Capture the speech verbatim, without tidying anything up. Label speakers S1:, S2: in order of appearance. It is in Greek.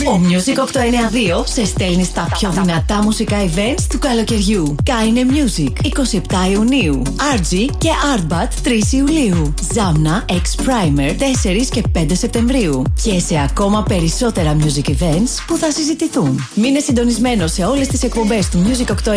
S1: Ο Music οκτακόσια ενενήντα δύο σε στέλνει στα πιο δυνατά μουσικά events του καλοκαιριού. Kine Music είκοσι επτά Ιουνίου, αρ τζι και Artbat τρεις Ιουλίου, Zamna X Primer τέσσερα και πέντε Σεπτεμβρίου και σε ακόμα περισσότερα music events που θα συζητηθούν. Μείνε συντονισμένο σε όλες τις εκπομπές του Music οκτακόσια